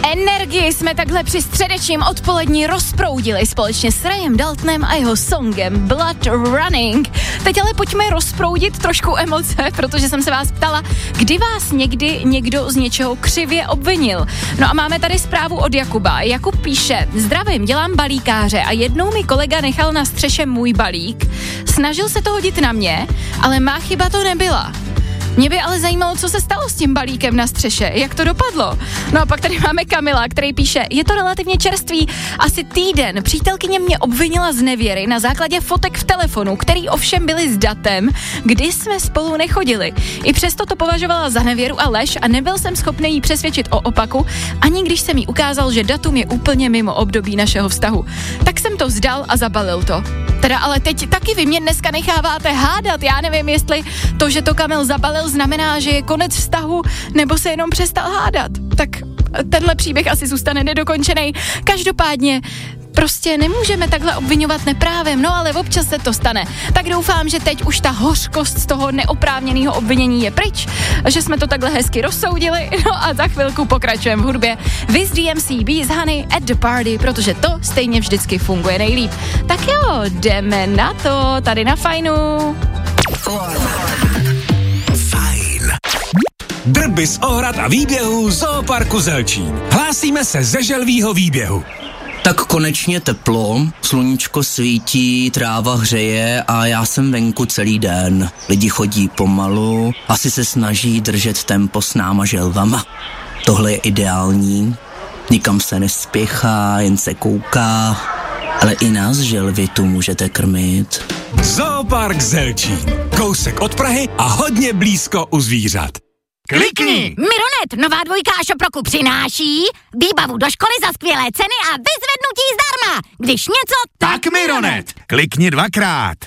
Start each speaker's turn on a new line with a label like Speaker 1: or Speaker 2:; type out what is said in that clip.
Speaker 1: Energii jsme takhle při středečním odpolední rozproudili společně s Rayem Daltonem a jeho songem Blood Running. Teď ale pojďme rozproudit trošku emoce, protože jsem se vás ptala, kdy vás někdy někdo z něčeho křivě obvinil. No a máme tady zprávu od Jakuba. Jakub píše: zdravím, dělám balíkáře a jednou mi kolega nechal na střeše můj balík. Snažil se to hodit na mě, ale má chyba to nebyla. Mě by ale zajímalo, co se stalo s tím balíkem na střeše, jak to dopadlo. No a pak tady máme Kamila, který píše: je to relativně čerstvý, asi týden. Přítelkyně mě obvinila z nevěry na základě fotek v telefonu, který ovšem byly s datem, kdy jsme spolu nechodili. I přesto to považovala za nevěru a lež a nebyl jsem schopný jí přesvědčit o opaku, ani když jsem jí ukázal, že datum je úplně mimo období našeho vztahu. Tak jsem to vzdal a zabalil to. Teda ale teď taky vy mě dneska necháváte hádat, já nevím, jestli to, že to Kamil zabalil, znamená, že je konec vztahu, nebo se jenom přestal hádat. Tak tenhle příběh asi zůstane nedokončený. Každopádně prostě nemůžeme takhle obvinovat neprávem, no ale občas se to stane. Tak doufám, že teď už ta hořkost z toho neoprávněného obvinění je pryč, že jsme to takhle hezky rozsoudili, no a za chvilku pokračujeme v hudbě. Viz DMCB z Honey at the Party, protože to stejně vždycky funguje nejlíp. Tak jo, jdeme na to, tady na Fajnu.
Speaker 2: Fajn. Drby z ohrad a výběhů Zooparku Zelčín. Hlásíme se ze želvýho výběhu.
Speaker 3: Tak konečně teplo, sluníčko svítí, tráva hřeje a já jsem venku celý den. Lidi chodí pomalu, asi se snaží držet tempo s náma želvama. Tohle je ideální, nikam se nespěchá, jen se kouká, ale i nás želvy tu můžete krmit.
Speaker 2: Zoopark Zelčín. Kousek od Prahy a hodně blízko u zvířat. Klikni!
Speaker 4: Mironet, nová dvojka Šoproku přináší výbavu do školy za skvělé ceny a vyzvednutí zdarma. Když něco,
Speaker 5: tak Mironet. Klikni 2krát.